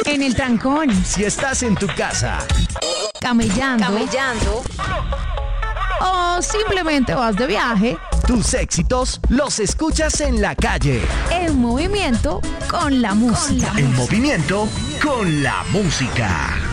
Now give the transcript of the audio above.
En el trancón. Si estás en tu casa. Camellando. O simplemente vas de viaje. Tus éxitos los escuchas en la calle. En movimiento con la música. En movimiento con la música.